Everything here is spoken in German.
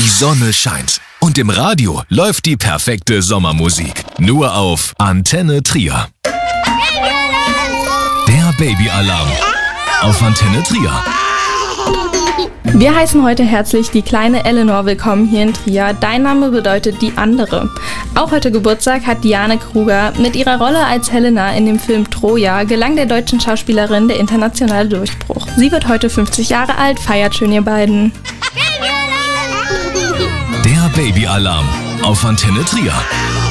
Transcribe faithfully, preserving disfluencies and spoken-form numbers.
Sonne scheint und im Radio läuft die perfekte Sommermusik. Nur auf Antenne Trier. Der Babyalarm auf Antenne Trier. Wir heißen heute herzlich die kleine Eleanor willkommen hier in Trier. Dein Name bedeutet die andere. Auch heute Geburtstag hat Diane Kruger. Mit ihrer Rolle als Helena in dem Film Troja gelang der deutschen Schauspielerin der internationale Durchbruch. Sie wird heute fünfzig Jahre alt, feiert schön ihr beiden. Der Babyalarm auf Antenne Trier.